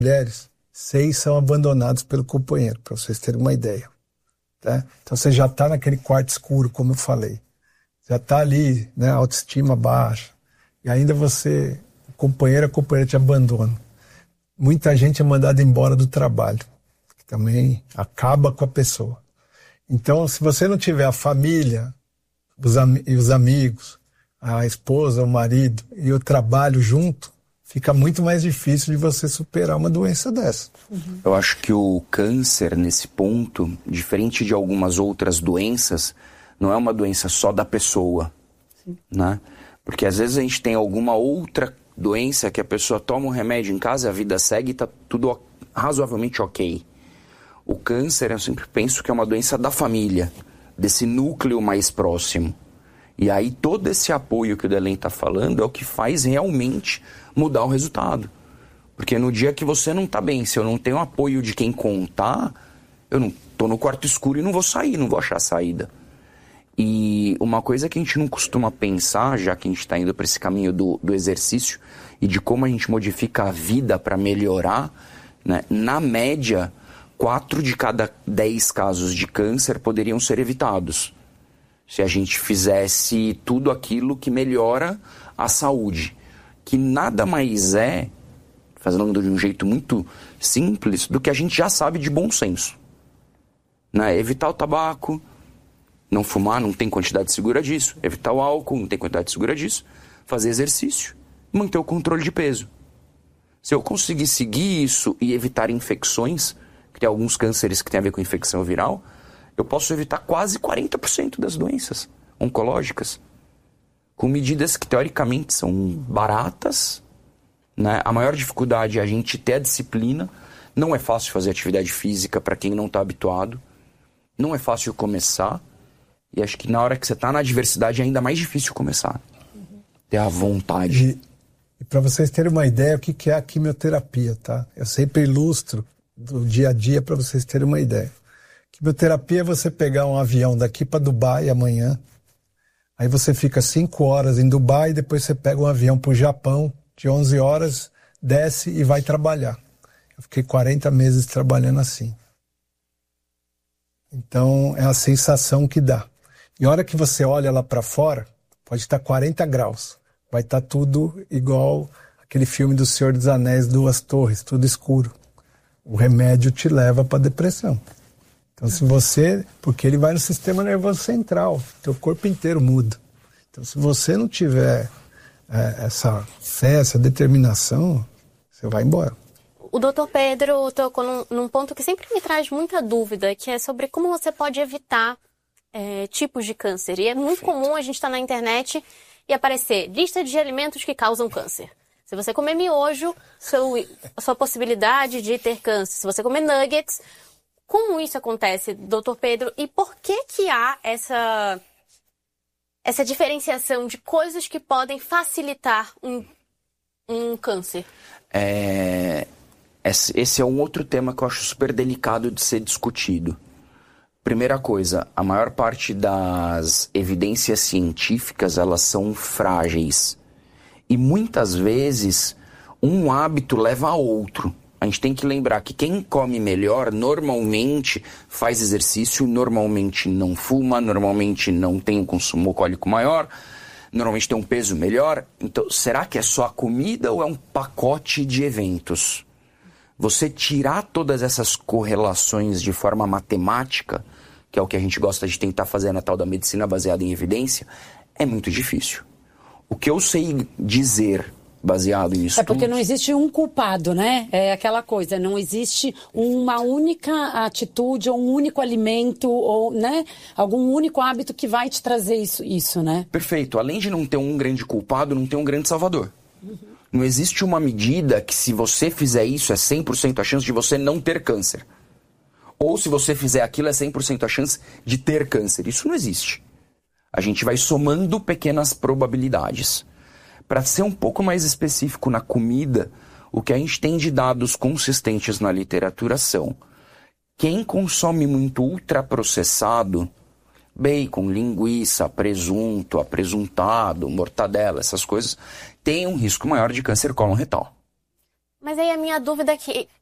mulheres, 6 são abandonados pelo companheiro, para vocês terem uma ideia. Tá? Então você já está naquele quarto escuro, como eu falei. Já está ali, né, autoestima baixa. E ainda a companheira te abandona. Muita gente é mandada embora do trabalho, que também acaba com a pessoa. Então, se você não tiver a família, os amigos, a esposa, o marido e o trabalho junto, fica muito mais difícil de você superar uma doença dessa. Eu acho que o câncer, nesse ponto, diferente de algumas outras doenças, não é uma doença só da pessoa, né? Porque às vezes a gente tem alguma outra doença que a pessoa toma um remédio em casa, a vida segue e tá tudo razoavelmente ok. O câncer, eu sempre penso que é uma doença da família, desse núcleo mais próximo. E aí todo esse apoio que o Delen está falando é o que faz realmente mudar o resultado. Porque no dia que você não está bem, se eu não tenho apoio de quem contar, eu não estou no quarto escuro e não vou sair, não vou achar saída. E uma coisa que a gente não costuma pensar, já que a gente está indo para esse caminho do exercício e de como a gente modifica a vida para melhorar, né? Na média, 4 de cada 10 casos de câncer poderiam ser evitados se a gente fizesse tudo aquilo que melhora a saúde, que nada mais é, fazendo de um jeito muito simples, do que a gente já sabe de bom senso, né? Evitar o tabaco, não fumar, não tem quantidade segura disso. Evitar o álcool, não tem quantidade segura disso. Fazer exercício, manter o controle de peso. Se eu conseguir seguir isso e evitar infecções, que tem alguns cânceres que tem a ver com infecção viral, eu posso evitar quase 40% das doenças oncológicas, com medidas que teoricamente são baratas, né? A maior dificuldade é a gente ter a disciplina. Não é fácil fazer atividade física para quem não está habituado. Não é fácil começar. E acho que na hora que você está na adversidade é ainda mais difícil começar. Ter a vontade. E para vocês terem uma ideia, o que é a quimioterapia, tá? Eu sempre ilustro do dia a dia para vocês terem uma ideia. Quimioterapia é você pegar um avião daqui para Dubai amanhã, aí você fica 5 horas em Dubai, depois você pega um avião para o Japão de 11 horas, desce e vai trabalhar. Eu fiquei 40 meses trabalhando assim. Então é a sensação que dá. E a hora que você olha lá para fora, pode estar 40 graus. Vai estar tudo igual aquele filme do Senhor dos Anéis, 2 torres, tudo escuro. O remédio te leva para depressão. Então se você... Porque ele vai no sistema nervoso central. Teu corpo inteiro muda. Então se você não tiver essa fé, essa determinação, você vai embora. O Dr. Pedro tocou num ponto que sempre me traz muita dúvida, que é sobre como você pode evitar tipos de câncer. E é muito comum a gente estar na internet e aparecer lista de alimentos que causam câncer. Se você comer miojo, a sua possibilidade de ter câncer. Se você comer nuggets, como isso acontece, Dr. Pedro? E por que há essa diferenciação de coisas que podem facilitar um câncer? Esse é um outro tema que eu acho super delicado de ser discutido. Primeira coisa, a maior parte das evidências científicas, elas são frágeis. E muitas vezes, um hábito leva a outro. A gente tem que lembrar que quem come melhor, normalmente faz exercício, normalmente não fuma, normalmente não tem um consumo alcoólico maior, normalmente tem um peso melhor. Então, será que é só a comida ou é um pacote de eventos? Você tirar todas essas correlações de forma matemática, que é o que a gente gosta de tentar fazer na tal da medicina baseada em evidência, é muito difícil. O que eu sei dizer baseado nisso... É porque não existe um culpado, né? É aquela coisa, não existe uma única atitude ou um único alimento ou, né, algum único hábito que vai te trazer isso, né? Perfeito. Além de não ter um grande culpado, não tem um grande salvador. Não existe uma medida que se você fizer isso é 100% a chance de você não ter câncer. Ou se você fizer aquilo é 100% a chance de ter câncer. Isso não existe. A gente vai somando pequenas probabilidades. Para ser um pouco mais específico na comida, o que a gente tem de dados consistentes na literatura são: quem consome muito ultraprocessado, bacon, linguiça, presunto, apresuntado, mortadela, essas coisas, tem um risco maior de câncer cólon retal. Mas aí a minha dúvida é que